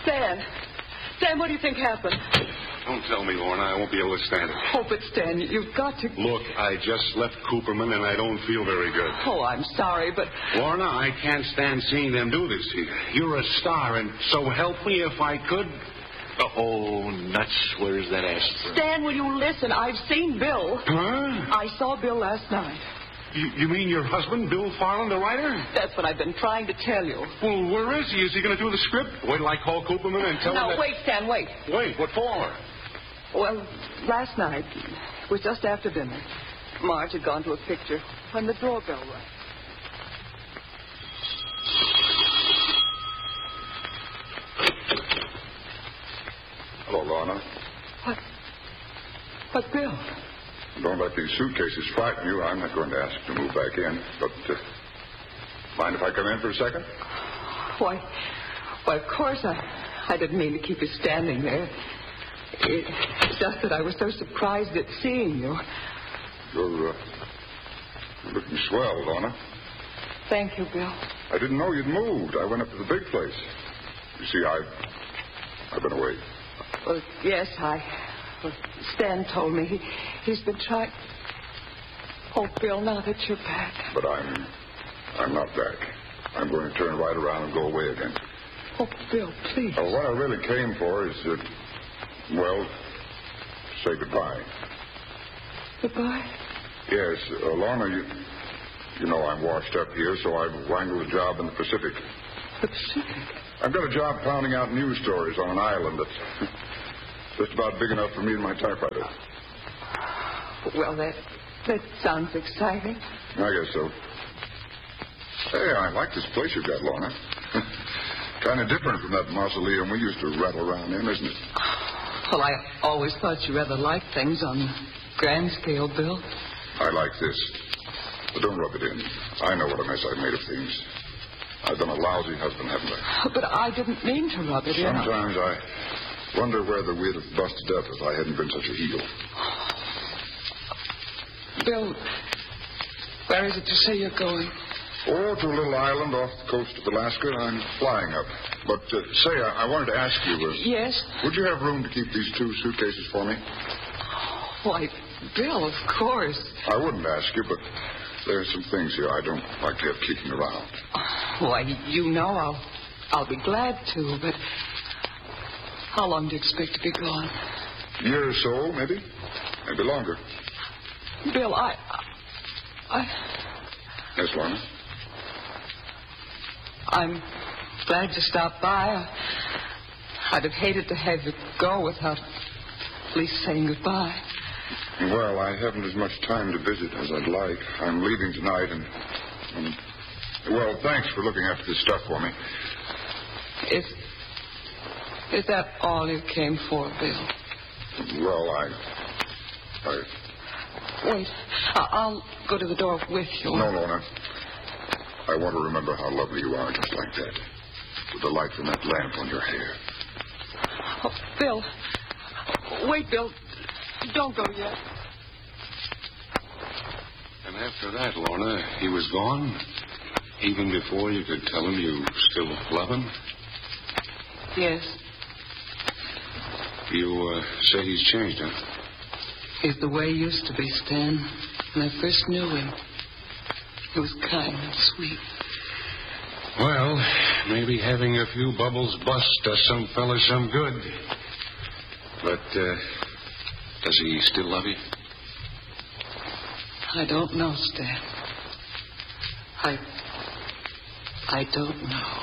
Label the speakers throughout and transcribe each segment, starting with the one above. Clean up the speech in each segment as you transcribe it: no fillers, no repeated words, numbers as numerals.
Speaker 1: Stan. Stan, what do you think happened?
Speaker 2: Don't tell me, Lorna. I won't be able to stand it.
Speaker 1: Oh, but Stan, you've got to...
Speaker 2: Look, I just left Cooperman, and I don't feel very good.
Speaker 1: Oh, I'm sorry, but...
Speaker 2: Lorna, I can't stand seeing them do this to you. You're a star, and so help me if I could. Oh, nuts. Where's that ass?
Speaker 1: Stan, will you listen? I've seen Bill.
Speaker 2: Huh?
Speaker 1: I saw Bill last night.
Speaker 2: You mean your husband, Bill Farland, the writer?
Speaker 1: That's what I've been trying to tell you.
Speaker 2: Well, where is he? Is he going to do the script? Wait till I call Cooperman and tell him
Speaker 1: No,
Speaker 2: that...
Speaker 1: wait, Stan, wait.
Speaker 2: Wait, what for?
Speaker 1: Well, last night, it was just after dinner. Marge had gone to a picture when the doorbell rang.
Speaker 3: Hello, Lorna.
Speaker 1: But Bill...
Speaker 3: Don't let these suitcases frighten you. I'm not going to ask you to move back in. But, mind if I come in for a second?
Speaker 1: Why, of course, I didn't mean to keep you standing there. It's just that I was so surprised at seeing you.
Speaker 3: You're looking swell, Lorna.
Speaker 1: Thank you, Bill.
Speaker 3: I didn't know you'd moved. I went up to the big place. You see, I've been away.
Speaker 1: Well, yes, well, Stan told me he's been trying... Oh, Bill, now that you're back...
Speaker 3: But I'm not back. I'm going to turn right around and go away again.
Speaker 1: Oh, Bill, please.
Speaker 3: What I really came for is, say goodbye.
Speaker 1: Goodbye?
Speaker 3: Yes, Lorna, you know I'm washed up here, so I've wangled a job in the Pacific.
Speaker 1: The Pacific?
Speaker 3: I've got a job pounding out news stories on an island that's just about big enough for me and my typewriter.
Speaker 1: Well, that sounds exciting.
Speaker 3: I guess so. Hey, I like this place you've got, Lorna. Kind of different from that mausoleum we used to rattle around in, isn't it?
Speaker 1: Well, I always thought you rather liked things on the grand scale, Bill.
Speaker 3: I like this. But don't rub it in. I know what a mess I've made of things. I've been a lousy husband, haven't I?
Speaker 1: But I didn't mean to rub it in.
Speaker 3: Sometimes I wonder whether we'd have busted up if I hadn't been such a heel.
Speaker 1: Bill, where is it you say you're going?
Speaker 3: Oh, to a little island off the coast of Alaska. I'm flying up. But, say, I wanted to ask you...
Speaker 1: Yes?
Speaker 3: Would you have room to keep these 2 suitcases for me?
Speaker 1: Why, Bill, of course.
Speaker 3: I wouldn't ask you, but there are some things here I don't like to have kicking around.
Speaker 1: Why, you know I'll be glad to, but how long do you expect to be gone?
Speaker 3: A year or so, maybe. Maybe longer.
Speaker 1: Bill, I...
Speaker 3: Yes, Lorna?
Speaker 1: I'm glad you stopped by. I'd have hated to have you go without at least saying goodbye.
Speaker 3: Well, I haven't as much time to visit as I'd like. I'm leaving tonight and well, thanks for looking after this stuff for me.
Speaker 1: Is that all you came for, Bill?
Speaker 3: Well,
Speaker 1: Wait, I'll go to the door with you.
Speaker 3: No, Lorna. I want to remember how lovely you are, just like that. With the light from that lamp on your hair.
Speaker 1: Oh, Bill. Wait, Bill. Don't go yet.
Speaker 2: And after that, Lorna, he was gone? Even before you could tell him you still love him?
Speaker 1: Yes.
Speaker 2: You say he's changed, huh?
Speaker 1: He's the way he used to be, Stan. When I first knew him, he was kind and sweet.
Speaker 2: Well, maybe having a few bubbles bust does some fella some good. But, does he still love you?
Speaker 1: I don't know, Stan. I don't know.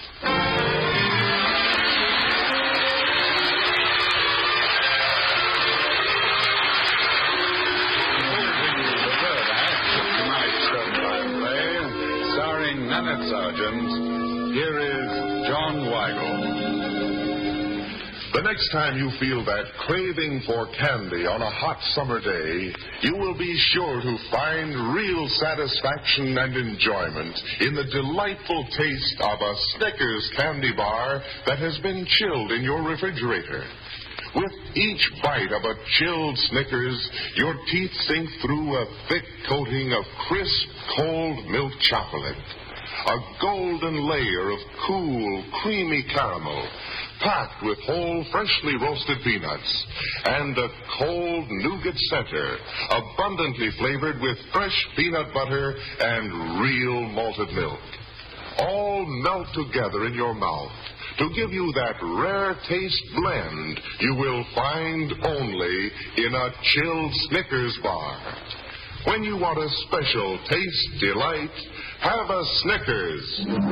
Speaker 4: Sergeant, here is John Weigel. The next time you feel that craving for candy on a hot summer day, you will be sure to find real satisfaction and enjoyment in the delightful taste of a Snickers candy bar that has been chilled in your refrigerator. With each bite of a chilled Snickers, your teeth sink through a thick coating of crisp, cold milk chocolate. A golden layer of cool, creamy caramel, packed with whole, freshly roasted peanuts, and a cold nougat center, abundantly flavored with fresh peanut butter and real malted milk. All melt together in your mouth to give you that rare taste blend you will find only in a chilled Snickers bar. When you want a special taste delight, have a Snickers.